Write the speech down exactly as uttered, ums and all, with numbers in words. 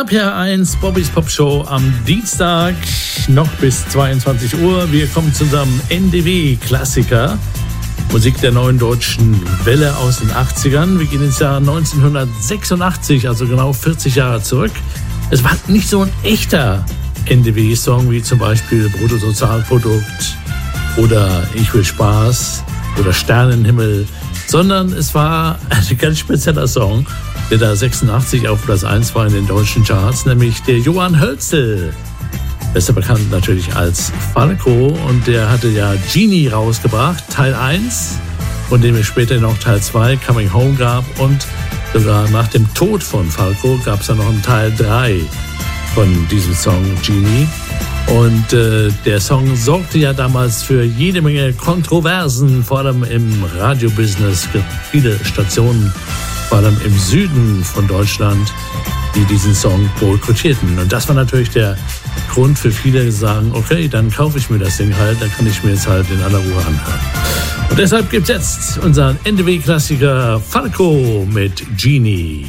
R P R eins, Bobbys Pop Show am Dienstag, noch bis zweiundzwanzig Uhr. Wir kommen zu unserem N D W-Klassiker, Musik der neuen deutschen Welle aus den achtzigern. Wir gehen ins Jahr neunzehnhundertsechsundachtzig, also genau vierzig Jahre zurück. Es war nicht so ein echter N D W-Song wie zum Beispiel Bruttosozialprodukt oder Ich will Spaß oder Sternenhimmel, sondern es war ein ganz spezieller Song, der da sechsundachtzig auf Platz eins war in den deutschen Charts, nämlich der Johann Hölzel. Besser bekannt natürlich als Falco, und der hatte ja Genie rausgebracht, Teil eins, von dem es später noch Teil zwei, Coming Home, gab, und sogar nach dem Tod von Falco gab es dann noch einen Teil drei von diesem Song Genie. Und äh, der Song sorgte ja damals für jede Menge Kontroversen, vor allem im Radiobusiness. Viele Stationen, vor allem im Süden von Deutschland, die diesen Song boykottierten. Und das war natürlich der Grund für viele, die sagen, okay, dann kaufe ich mir das Ding halt, dann kann ich mir jetzt halt in aller Ruhe anhören. Und deshalb gibt's jetzt unseren N D W-Klassiker Falco mit Genie.